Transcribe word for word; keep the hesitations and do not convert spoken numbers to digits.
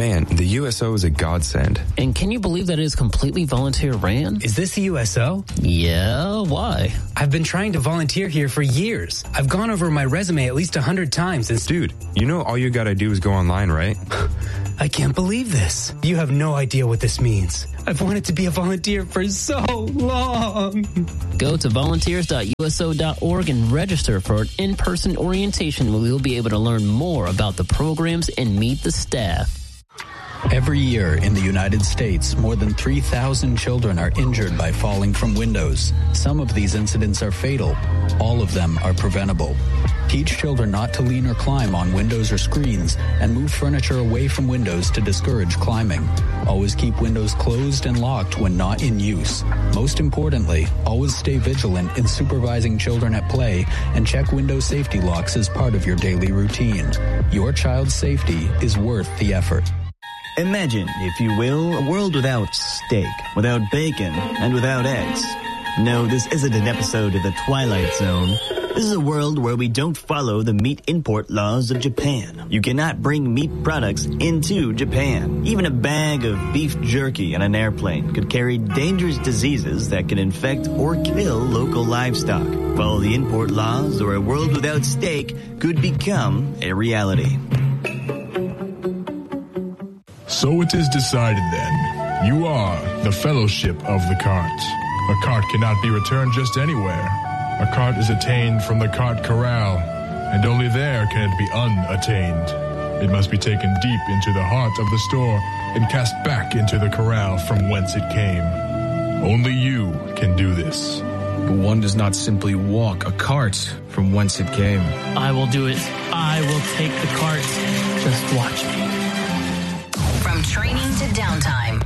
Man, the U S O is a godsend. And can you believe that it is completely volunteer ran? Is this the U S O? Yeah, why? I've been trying to volunteer here for years. I've gone over my resume at least a hundred times. And Dude, you know all you gotta do is go online, right? I can't believe this. You have no idea what this means. I've wanted to be a volunteer for so long. Go to volunteers dot U S O dot org and register for an in-person orientation where you'll be able to learn more about the programs and meet the staff. Every year in the United States, more than three thousand children are injured by falling from windows. Some of these incidents are fatal. All of them are preventable. Teach children not to lean or climb on windows or screens and move furniture away from windows to discourage climbing. Always keep windows closed and locked when not in use. Most importantly, always stay vigilant in supervising children at play and check window safety locks as part of your daily routine. Your child's safety is worth the effort. Imagine, if you will, a world without steak, without bacon, and without eggs. No, this isn't an episode of The Twilight Zone. This is a world where we don't follow the meat import laws of Japan. You cannot bring meat products into Japan. Even a bag of beef jerky on an airplane could carry dangerous diseases that could infect or kill local livestock. Follow the import laws or a world without steak could become a reality. So it is decided then. You are the Fellowship of the Cart. A cart cannot be returned just anywhere. A cart is attained from the cart corral, and only there can it be unattained. It must be taken deep into the heart of the store and cast back into the corral from whence it came. Only you can do this. But one does not simply walk a cart from whence it came. I will do it. I will take the cart. Just watch me. From training to downtime,